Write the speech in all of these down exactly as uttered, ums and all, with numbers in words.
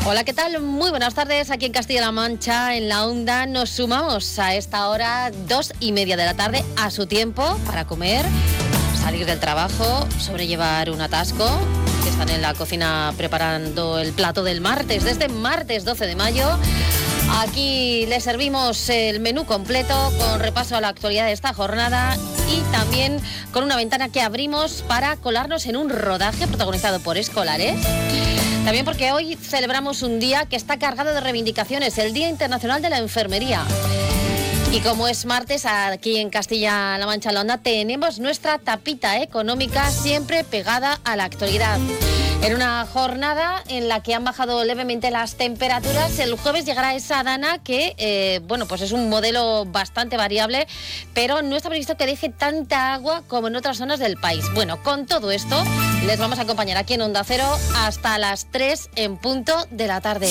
Hola, ¿qué tal? Muy buenas tardes. Aquí en Castilla-La Mancha, en la Onda, nos sumamos a esta hora, dos y media de la tarde, a su tiempo para comer, salir del trabajo, sobrellevar un atasco, que están en la cocina preparando el plato del martes, desde martes doce de mayo. Aquí les servimos el menú completo con repaso a la actualidad de esta jornada y también con una ventana que abrimos para colarnos en un rodaje protagonizado por escolares. También porque hoy celebramos un día que está cargado de reivindicaciones, el Día Internacional de la Enfermería. Y como es martes, aquí en Castilla-La Mancha, en la Onda, tenemos nuestra tapita económica siempre pegada a la actualidad. En una jornada en la que han bajado levemente las temperaturas, el jueves llegará esa dana que, eh, bueno, pues es un modelo bastante variable, pero no está previsto que deje tanta agua como en otras zonas del país. Bueno, con todo esto, les vamos a acompañar aquí en Onda Cero hasta las tres en punto de la tarde.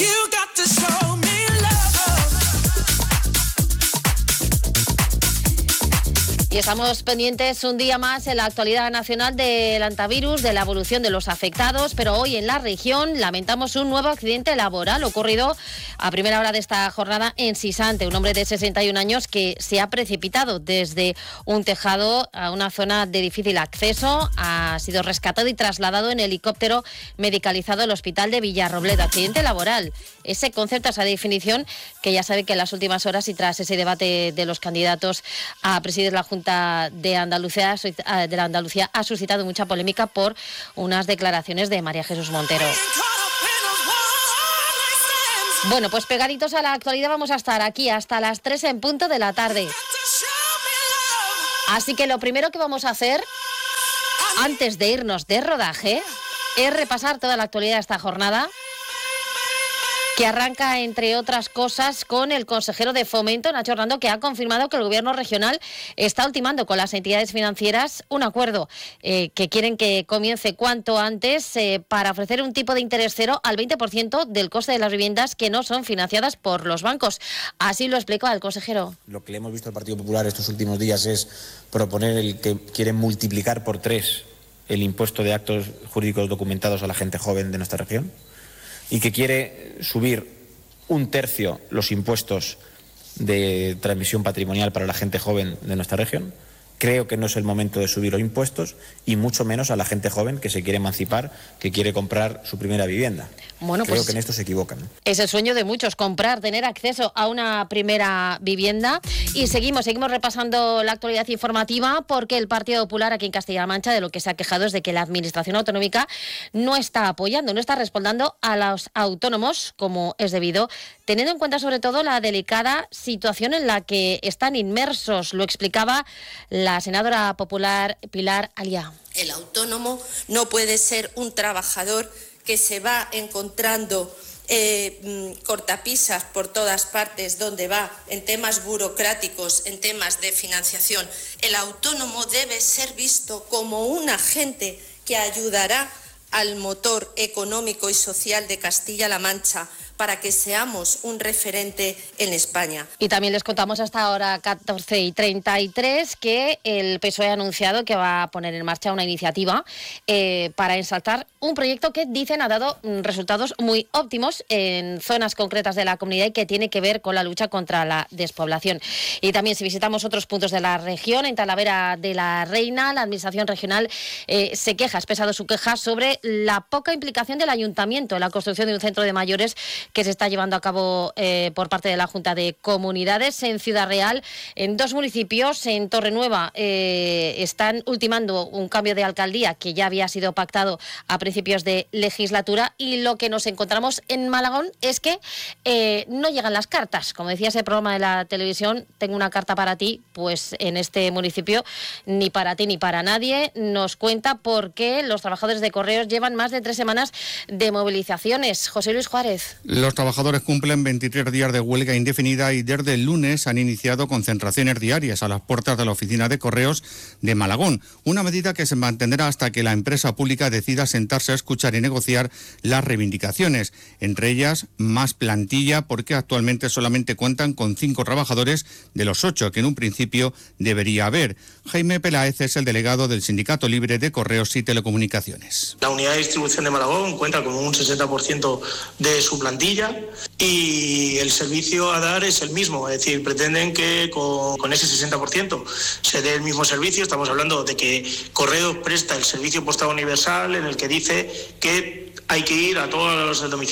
Y estamos pendientes un día más en la actualidad nacional del antivirus, de la evolución de los afectados, pero hoy en la región lamentamos un nuevo accidente laboral ocurrido a primera hora de esta jornada en Sisante. Un hombre de sesenta y un años que se ha precipitado desde un tejado a una zona de difícil acceso, ha sido rescatado y trasladado en helicóptero medicalizado al hospital de Villarrobledo. Accidente laboral, ese concepto, esa definición que ya sabe que en las últimas horas y tras ese debate de los candidatos a presidir la Junta de Andalucía, de la Andalucía ha suscitado mucha polémica por unas declaraciones de María Jesús Montero. Bueno, pues pegaditos a la actualidad vamos a estar aquí hasta las tres en punto de la tarde. Así que lo primero que vamos a hacer, antes de irnos de rodaje, es repasar toda la actualidad de esta jornada, que arranca, entre otras cosas, con el consejero de Fomento, Nacho Hernando, que ha confirmado que el gobierno regional está ultimando con las entidades financieras un acuerdo eh, que quieren que comience cuanto antes eh, para ofrecer un tipo de interés cero al veinte por ciento del coste de las viviendas que no son financiadas por los bancos. Así lo explicó el consejero. Lo que le hemos visto al Partido Popular estos últimos días es proponer el que quieren multiplicar por tres el impuesto de actos jurídicos documentados a la gente joven de nuestra región, y que quiere subir un tercio los impuestos de transmisión patrimonial para la gente joven de nuestra región. Creo que no es el momento de subir los impuestos y mucho menos a la gente joven que se quiere emancipar, que quiere comprar su primera vivienda. Bueno, Creo pues que en esto se equivocan. Es el sueño de muchos, comprar, tener acceso a una primera vivienda. Y seguimos, seguimos repasando la actualidad informativa porque el Partido Popular aquí en Castilla-La Mancha de lo que se ha quejado es de que la Administración Autonómica no está apoyando, no está respaldando a los autónomos como es debido, teniendo en cuenta sobre todo la delicada situación en la que están inmersos. Lo explicaba la senadora popular Pilar Aliá. El autónomo no puede ser un trabajador que se va encontrando eh, cortapisas por todas partes donde va, en temas burocráticos, en temas de financiación. El autónomo debe ser visto como un agente que ayudará al motor económico y social de Castilla-La Mancha para que seamos un referente en España. Y también les contamos hasta ahora catorce y treinta y tres que el P S O E ha anunciado que va a poner en marcha una iniciativa eh, para ensalzar un proyecto que dicen ha dado resultados muy óptimos en zonas concretas de la comunidad y que tiene que ver con la lucha contra la despoblación. Y también si visitamos otros puntos de la región, en Talavera de la Reina, la Administración Regional eh, se queja, ha expresado su queja sobre la poca implicación del Ayuntamiento en la construcción de un centro de mayores que se está llevando a cabo eh, por parte de la Junta de Comunidades en Ciudad Real. En dos municipios, en Torrenueva, eh, están ultimando un cambio de alcaldía que ya había sido pactado a principios de legislatura, y lo que nos encontramos en Malagón es que eh, no llegan las cartas. Como decía ese programa de la televisión, tengo una carta para ti, pues en este municipio ni para ti ni para nadie. Nos cuenta por qué los trabajadores de Correos llevan más de tres semanas de movilizaciones. José Luis Juárez. Los trabajadores cumplen veintitrés días de huelga indefinida y desde el lunes han iniciado concentraciones diarias a las puertas de la oficina de Correos de Malagón, una medida que se mantendrá hasta que la empresa pública decida sentarse a escuchar y negociar las reivindicaciones, entre ellas más plantilla, porque actualmente solamente cuentan con cinco trabajadores de los ocho que en un principio debería haber. Jaime Peláez es el delegado del Sindicato Libre de Correos y Telecomunicaciones. La unidad de distribución de Malagón cuenta con un sesenta por ciento de su plantilla plantilla y el servicio a dar es el mismo, es decir, pretenden que con, con ese sesenta por ciento se dé el mismo servicio. Estamos hablando de que Correos presta el servicio postal universal en el que dice que hay que ir a todos los domicilios